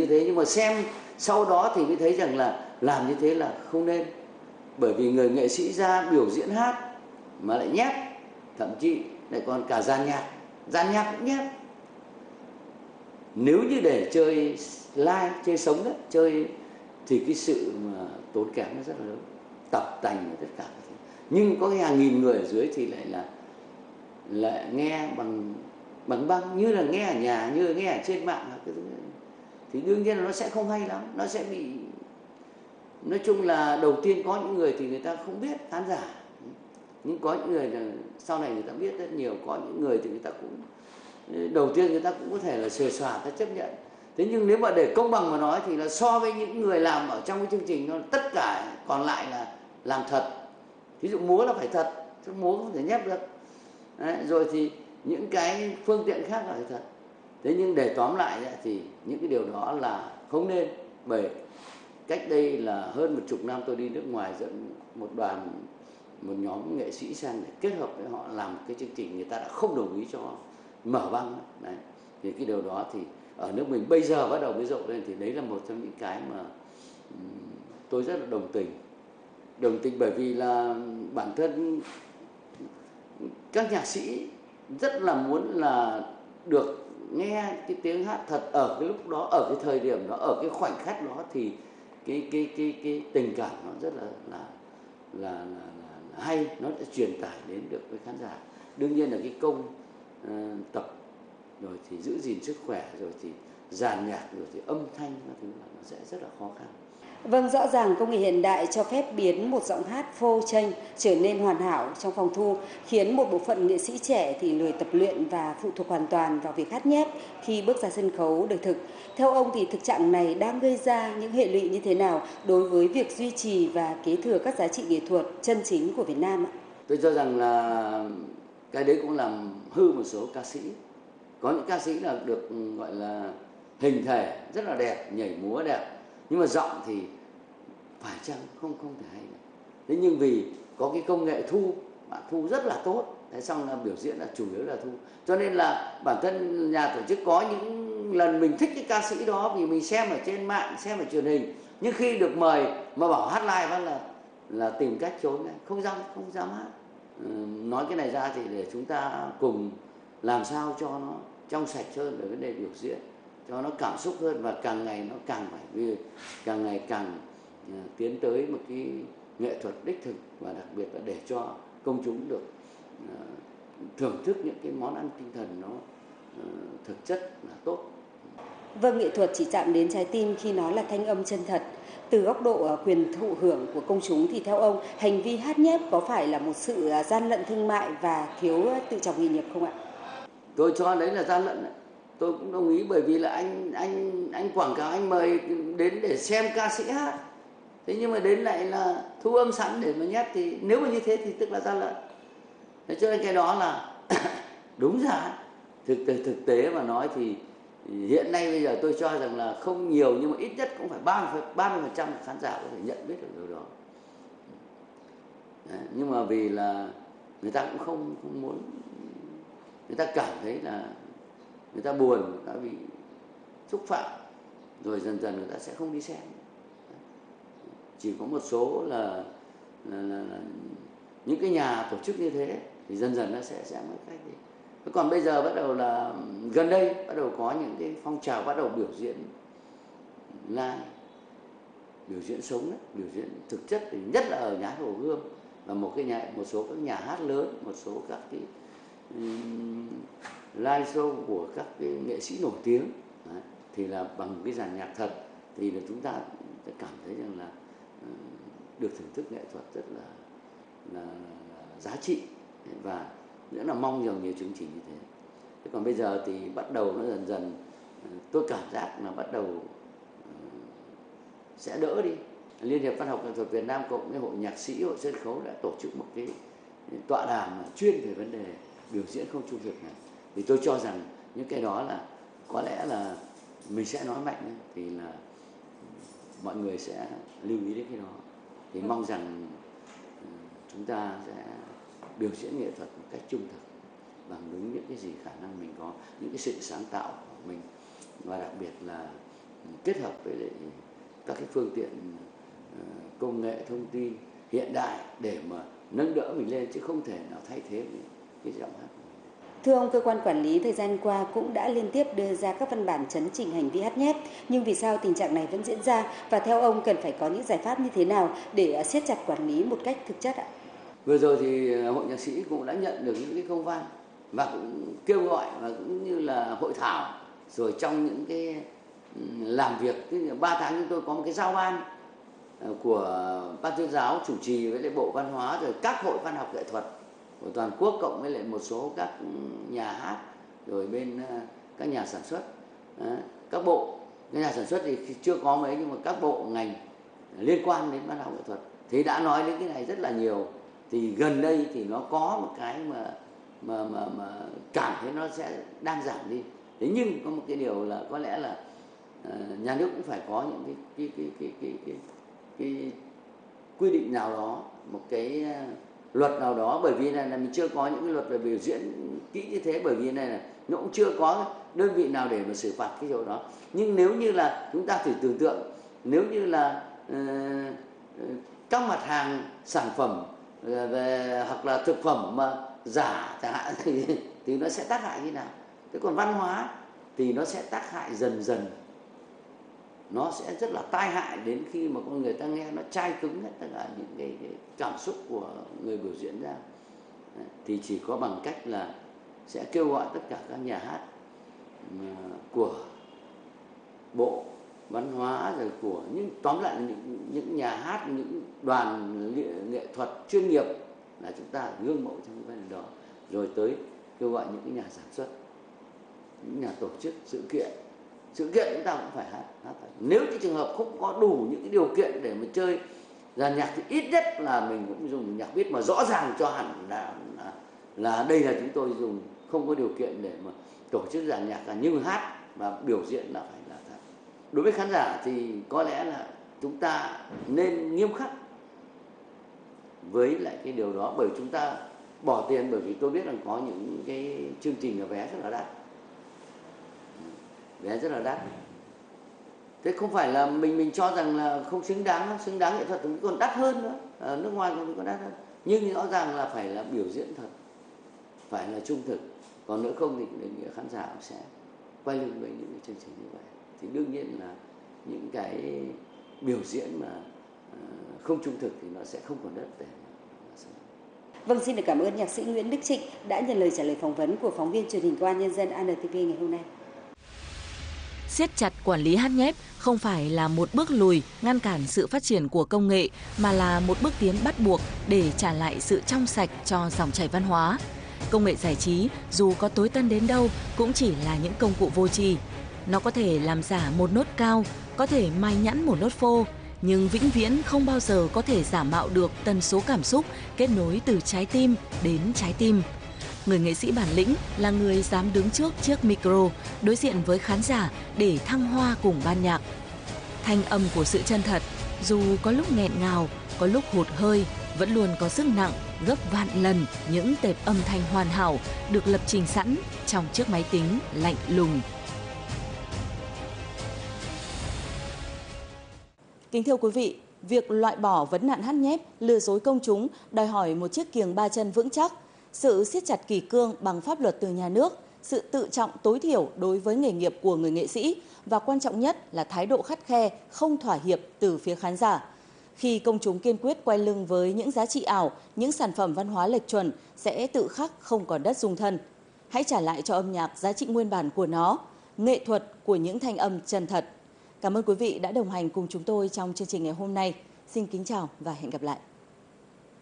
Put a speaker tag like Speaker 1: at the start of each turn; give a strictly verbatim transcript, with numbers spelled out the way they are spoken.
Speaker 1: thế, nhưng mà xem sau đó thì mới thấy rằng là làm như thế là không nên. Bởi vì người nghệ sĩ ra biểu diễn hát mà lại nhép, thậm chí lại còn cả dàn nhạc, dàn nhạc cũng nhép. Nếu như để chơi live, chơi sống đó, chơi thì cái sự mà tốn kém nó rất là lớn, tập tành và tất cả các thứ. Nhưng có cái hàng nghìn người ở dưới thì lại là lại nghe bằng bằng băng, như là nghe ở nhà, như là nghe ở trên mạng cái thứ này. Thì đương nhiên là nó sẽ không hay lắm, nó sẽ bị, nói chung là đầu tiên có những người thì người ta không biết, khán giả, nhưng có những người là sau này người ta biết rất nhiều. Có những người thì người ta cũng đầu tiên người ta cũng có thể là xuề xòa, ta chấp nhận. Thế nhưng nếu mà để công bằng mà nói thì là so với những người làm ở trong cái chương trình, nó tất cả còn lại là làm thật. Ví dụ múa là phải thật, chứ múa không thể nhép được. Đấy, rồi thì những cái phương tiện khác là phải thật. Thế nhưng để tóm lại thì những cái điều đó là không nên. Bởi cách đây là hơn một chục năm tôi đi nước ngoài dẫn một đoàn, một nhóm nghệ sĩ sang để kết hợp với họ làm một cái chương trình, người ta đã không đồng ý cho mở băng. Đấy. Thì cái điều đó thì ở nước mình bây giờ bắt đầu mới rộ lên, thì đấy là một trong những cái mà tôi rất là đồng tình. Đồng tình bởi vì là bản thân các nhạc sĩ rất là muốn là được nghe cái tiếng hát thật ở cái lúc đó, ở cái thời điểm đó, ở cái khoảnh khắc đó, thì cái cái cái cái tình cảm nó rất là là là, là, là hay, nó sẽ truyền tải đến được với khán giả. Đương nhiên là cái công uh, tập, rồi thì giữ gìn sức khỏe, rồi thì dàn nhạc, rồi thì âm thanh các thứ là nó sẽ rất là khó khăn.
Speaker 2: Vâng, rõ ràng công nghệ hiện đại cho phép biến một giọng hát phô tranh trở nên hoàn hảo trong phòng thu, khiến một bộ phận nghệ sĩ trẻ thì lười tập luyện và phụ thuộc hoàn toàn vào việc hát nhép khi bước ra sân khấu đời thực. Theo ông thì thực trạng này đang gây ra những hệ lụy như thế nào đối với việc duy trì và kế thừa các giá trị nghệ thuật chân chính của Việt Nam ạ?
Speaker 1: Tôi cho rằng là cái đấy cũng làm hư một số ca sĩ. Có những ca sĩ là được gọi là hình thể rất là đẹp, nhảy múa đẹp, nhưng mà giọng thì phải chăng không không thể hay được. Thế nhưng vì có cái công nghệ thu, bạn thu rất là tốt, thế xong là biểu diễn là chủ yếu là thu. Cho nên là bản thân nhà tổ chức có những lần mình thích cái ca sĩ đó vì mình xem ở trên mạng, xem ở truyền hình, nhưng khi được mời mà bảo hát live là là tìm cách trốn này, không dám không dám hát. Ừ, nói cái này ra thì để chúng ta cùng làm sao cho nó trong sạch hơn về vấn đề biểu diễn, cho nó cảm xúc hơn, và càng ngày nó càng phải, vì càng ngày càng uh, tiến tới một cái nghệ thuật đích thực, và đặc biệt là để cho công chúng được uh, thưởng thức những cái món ăn tinh thần nó uh, thực chất là tốt.
Speaker 2: Vâng, nghệ thuật chỉ chạm đến trái tim khi nó là thanh âm chân thật. Từ góc độ quyền thụ hưởng của công chúng thì theo ông, hành vi hát nhép có phải là một sự gian lận thương mại và thiếu tự trọng nghề nghiệp không ạ?
Speaker 1: Tôi cho đấy là gian lận đấy. Tôi cũng đồng ý, bởi vì là anh anh anh quảng cáo, anh mời đến để xem ca sĩ hát. Thế nhưng mà đến lại là thu âm sẵn để mà nhép, thì nếu mà như thế thì tức là gian lận. Thế cho nên cái đó là đúng ra thực thực tế mà nói thì hiện nay bây giờ tôi cho rằng là không nhiều, nhưng mà ít nhất cũng phải ba mươi phần trăm khán giả có thể nhận biết được điều đó. Đấy, nhưng mà vì là người ta cũng không, không muốn, người ta cảm thấy là người ta buồn, người ta bị xúc phạm, rồi dần dần người ta sẽ không đi xem. Chỉ có một số là, là, là, là những cái nhà tổ chức như thế thì dần dần nó sẽ sẽ mất cách đi. Còn bây giờ bắt đầu là gần đây bắt đầu có những cái phong trào bắt đầu biểu diễn live, biểu diễn sống đấy, biểu diễn thực chất, thì nhất là ở nhà Hồ Gươm và một cái nhà, một số các nhà hát lớn, một số các cái um, live show của các cái nghệ sĩ nổi tiếng. Đấy, thì là bằng cái dàn nhạc thật, thì là chúng ta sẽ cảm thấy rằng là uh, được thưởng thức nghệ thuật rất là, là, là giá trị, và nữa là mong rằng nhiều chương trình như thế. Thế còn bây giờ thì bắt đầu nó dần dần, tôi cảm giác là bắt đầu uh, sẽ đỡ đi. Liên hiệp Văn học Nghệ thuật Việt Nam cộng với hội nhạc sĩ, hội sân khấu đã tổ chức một cái tọa đàm chuyên về vấn đề biểu diễn không trung thực này. Thì tôi cho rằng những cái đó là có lẽ là mình sẽ nói mạnh, thì là mọi người sẽ lưu ý đến cái đó. Thì mong rằng chúng ta sẽ biểu diễn nghệ thuật một cách trung thực, bằng đúng những cái gì khả năng mình có, những cái sự sáng tạo của mình, và đặc biệt là kết hợp với lại các cái phương tiện công nghệ thông tin hiện đại để mà nâng đỡ mình lên, chứ không thể nào thay thế cái giọng hát.
Speaker 2: Thưa ông, cơ quan quản lý thời gian qua cũng đã liên tiếp đưa ra các văn bản chấn chỉnh hành vi hát nhép, nhưng vì sao tình trạng này vẫn diễn ra, và theo ông cần phải có những giải pháp như thế nào để siết chặt quản lý một cách thực chất ạ?
Speaker 1: Vừa rồi thì Hội Nhạc sĩ cũng đã nhận được những cái công văn và cũng kêu gọi và cũng như là hội thảo, rồi trong những cái làm việc, tức là ba tháng chúng tôi có một cái giao ban của Ban tuyên giáo chủ trì với lại Bộ Văn hóa, rồi các hội văn học nghệ thuật của toàn quốc, cộng với lại một số các nhà hát, rồi bên các nhà sản xuất, các bộ. Các nhà sản xuất thì chưa có mấy, nhưng mà các bộ ngành liên quan đến văn học nghệ thuật thì đã nói đến cái này rất là nhiều. Thì gần đây thì nó có một cái mà mà mà mà cảm thấy nó sẽ đang giảm đi. Thế nhưng có một cái điều là có lẽ là uh, nhà nước cũng phải có những cái cái cái cái cái cái, cái quy định nào đó, một cái uh, luật nào đó, bởi vì này là mình chưa có những cái luật về biểu diễn kỹ như thế, bởi vì này là nó cũng chưa có đơn vị nào để mà xử phạt cái điều đó. Nhưng nếu như là chúng ta thử tưởng tượng, nếu như là uh, các mặt hàng sản phẩm về hoặc là thực phẩm mà giả chẳng hạn thì thì nó sẽ tác hại như nào? Thế còn văn hóa thì nó sẽ tác hại dần dần, nó sẽ rất là tai hại đến khi mà con người ta nghe nó chai cứng hết tất cả những cái, cái cảm xúc của người biểu diễn ra. Thì chỉ có bằng cách là sẽ kêu gọi tất cả các nhà hát của Bộ Văn hóa, rồi của những tóm lại là những, những nhà hát, những đoàn nghệ thuật chuyên nghiệp là chúng ta gương mẫu trong cái vấn đề đó, rồi tới kêu gọi những cái nhà sản xuất, những nhà tổ chức sự kiện sự kiện chúng ta cũng phải hát, hát phải. Nếu cái trường hợp không có đủ những cái điều kiện để mà chơi dàn nhạc thì ít nhất là mình cũng dùng nhạc viết mà rõ ràng cho hẳn là là, là đây là chúng tôi dùng, không có điều kiện để mà tổ chức dàn nhạc, là nhưng hát và biểu diễn là phải là thật. Đối với khán giả thì có lẽ là chúng ta nên nghiêm khắc với lại cái điều đó, bởi chúng ta bỏ tiền, bởi vì tôi biết rằng có những cái chương trình là vé rất là đắt, vé rất là đắt. Thế không phải là mình mình cho rằng là không xứng đáng, xứng đáng nghệ thuật thì còn đắt hơn nữa, ở nước ngoài còn còn đắt hơn. Nhưng rõ ràng là phải là biểu diễn thật, phải là trung thực, còn nữa không thì đề nghị khán giả cũng sẽ quay lưng với những cái chương trình như vậy. Thì đương nhiên là những cái biểu diễn mà không trung thực thì nó sẽ không còn đất để.
Speaker 2: Vâng, xin được cảm ơn nhạc sĩ Nguyễn Đức Trịnh đã nhận lời trả lời phỏng vấn của phóng viên truyền hình Công an Nhân dân a en tê vê ngày hôm nay.
Speaker 3: Siết chặt quản lý hát nhép không phải là một bước lùi ngăn cản sự phát triển của công nghệ, mà là một bước tiến bắt buộc để trả lại sự trong sạch cho dòng chảy văn hóa. Công nghệ giải trí dù có tối tân đến đâu cũng chỉ là những công cụ vô tri. Nó có thể làm giả một nốt cao, có thể mai nhẵn một nốt phô, nhưng vĩnh viễn không bao giờ có thể giả mạo được tần số cảm xúc kết nối từ trái tim đến trái tim. Người nghệ sĩ bản lĩnh là người dám đứng trước chiếc micro, đối diện với khán giả để thăng hoa cùng ban nhạc. Thanh âm của sự chân thật, dù có lúc nghẹn ngào, có lúc hụt hơi, vẫn luôn có sức nặng gấp vạn lần những tệp âm thanh hoàn hảo được lập trình sẵn trong chiếc máy tính lạnh lùng. Kính thưa quý vị, việc loại bỏ vấn nạn hát nhép, lừa dối công chúng đòi hỏi một chiếc kiềng ba chân vững chắc, sự siết chặt kỷ cương bằng pháp luật từ nhà nước, sự tự trọng tối thiểu đối với nghề nghiệp của người nghệ sĩ và quan trọng nhất là thái độ khắt khe, không thỏa hiệp từ phía khán giả. Khi công chúng kiên quyết quay lưng với những giá trị ảo, những sản phẩm văn hóa lệch chuẩn sẽ tự khắc không còn đất dung thân. Hãy trả lại cho âm nhạc giá trị nguyên bản của nó, nghệ thuật của những thanh âm chân thật. Cảm ơn quý vị đã đồng hành cùng chúng tôi trong chương trình ngày hôm nay. Xin kính chào và hẹn gặp lại.